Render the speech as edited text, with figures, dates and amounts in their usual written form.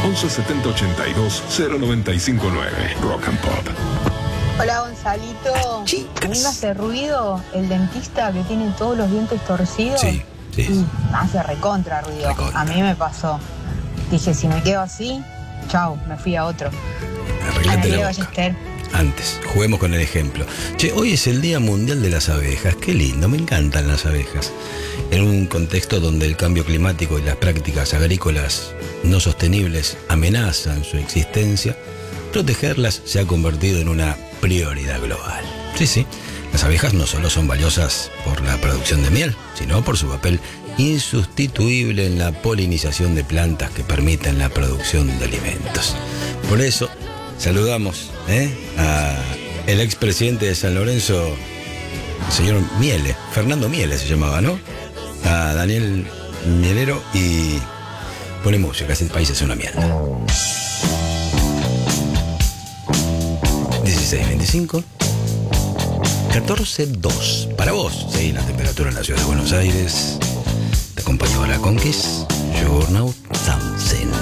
11 70 82 0959. Rock and Pop. Hola Gonzalito, a mí me hace ruido el dentista que tiene todos los dientes torcidos. Sí. Y me hace recontra ruido. A mí me pasó. Dije, si me quedo así, chau, me fui a otro. Arreglate la boca. Antes, juguemos con el ejemplo. Che, hoy es el Día Mundial de las Abejas. Qué lindo, me encantan las abejas. En un contexto donde el cambio climático y las prácticas agrícolas no sostenibles amenazan su existencia, protegerlas se ha convertido en una prioridad global. Sí, las abejas no solo son valiosas por la producción de miel, sino por su papel insustituible en la polinización de plantas que permiten la producción de alimentos. Por eso, saludamos a el expresidente de San Lorenzo, el señor Miele, Fernando Miele se llamaba, ¿no? A Daniel Mielero, y pone música, ese país es una mierda. 16:25, 14:02. Para vos, sí, la temperatura en la ciudad de Buenos Aires. Te acompañó la Conquist, Journal Something.